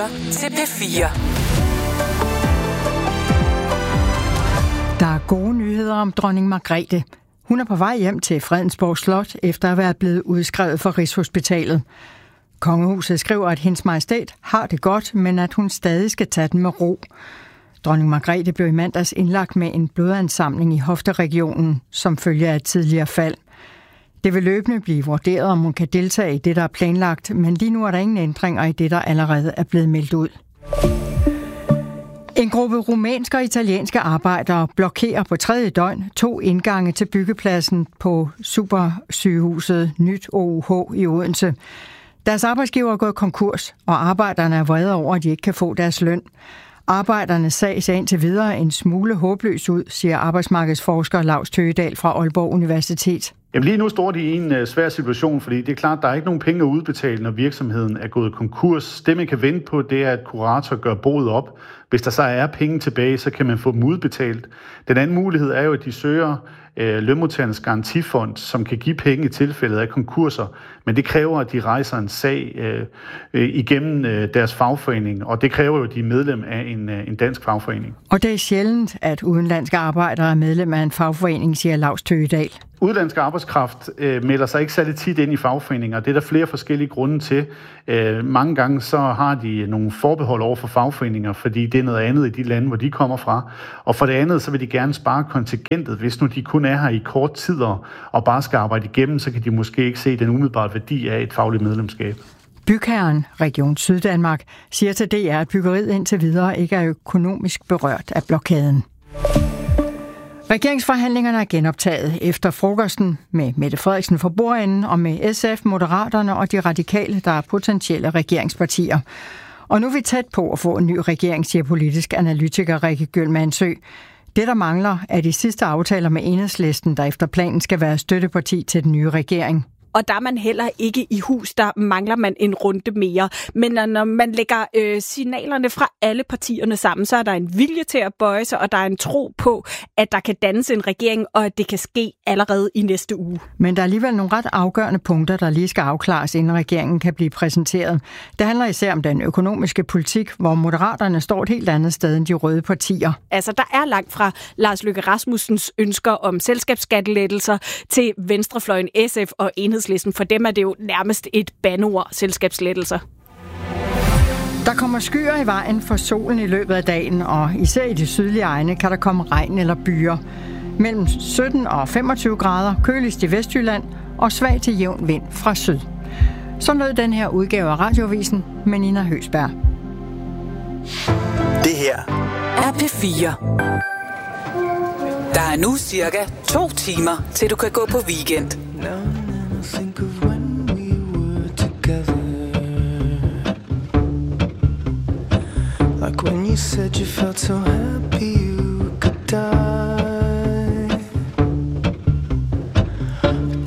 til P4. Der er gode nyheder om dronning Margrethe. Hun er på vej hjem til Fredensborg Slot, efter at være blevet udskrevet fra Rigshospitalet. Kongehuset skriver, at hendes majestæt har det godt, men at hun stadig skal tage den med ro. Dronning Margrethe blev i mandags indlagt med en blodansamling i hofteregionen, som følge af et tidligere fald. Det vil løbende blive vurderet, om hun kan deltage i det, der er planlagt, men lige nu er der ingen ændringer i det, der allerede er blevet meldt ud. En gruppe rumænske og italienske arbejdere blokerer på 3. døgn 2 indgange til byggepladsen på Supersygehuset Nyt OUH i Odense. Deres arbejdsgiver er gået konkurs, og arbejderne er vrede over, at de ikke kan få deres løn. Arbejdernes sag ser indtil videre en smule håbløs ud, siger arbejdsmarkedsforsker Laus Tøgedal fra Aalborg Universitet. Jamen lige nu står de i en svær situation, fordi det er klart, at der er ikke nogen penge at udbetale, når virksomheden er gået konkurs. Det, man kan vente på, det er, at kurator gør boet op. Hvis der så er penge tilbage, så kan man få dem udbetalt. Den anden mulighed er jo, at de søger lønmodtagernes garantifond, som kan give penge i tilfældet af konkurser. Men det kræver, at de rejser en sag igennem deres fagforening, og det kræver jo, at de er medlem af en dansk fagforening. Og det er sjældent, at udenlandske arbejdere er medlem af en fagforening, siger Laus Tøgedal. Udenlandsk arbejdskraft melder sig ikke særlig tit ind i fagforeninger. Det er der flere forskellige grunde til. Mange gange så har de nogle forbehold over for fagforeninger, fordi det er noget andet i de lande, hvor de kommer fra. Og for det andet, så vil de gerne spare kontingentet. Hvis nu de kun er her i kort tid og bare skal arbejde igennem, så kan de måske ikke se den umiddelbare værdi af et fagligt medlemskab. Bygherren, Region Syddanmark, siger til DR, at byggeriet indtil videre ikke er økonomisk berørt af blokaden. Regeringsforhandlingerne er genoptaget efter frokosten med Mette Frederiksen for bordenden og med SF, Moderaterne og de radikale, der er potentielle regeringspartier. Og nu er vi tæt på at få en ny regering, siger politisk analytiker Rikke Gjølmandsø. Det, der mangler, er de sidste aftaler med Enhedslisten, der efter planen skal være støtteparti til den nye regering. Og der er man heller ikke i hus, der mangler man en runde mere. Men når man lægger signalerne fra alle partierne sammen, så er der en vilje til at bøje sig, og der er en tro på, at der kan dannes en regering, og at det kan ske allerede i næste uge. Men der er alligevel nogle ret afgørende punkter, der lige skal afklares, inden regeringen kan blive præsenteret. Det handler især om den økonomiske politik, hvor Moderaterne står et helt andet sted end de røde partier. Altså, der er langt fra Lars Løkke Rasmussens ønsker om selskabsskattelettelser til venstrefløjen SF og Enhedslisten. For dem er det jo nærmest et bandeord, selskabslettelser. Der kommer skyer i vejen for solen i løbet af dagen, og især i de sydlige egne kan der komme regn eller byger. Mellem 17 og 25 grader, køligst i Vestjylland og svag til jævn vind fra syd. Så lød den her udgave af Radioavisen med Nina Høsberg. Det her er P4. Der er nu cirka 2 timer, til du kan gå på weekend. Think of when we were together, like when you said you felt so happy you could die.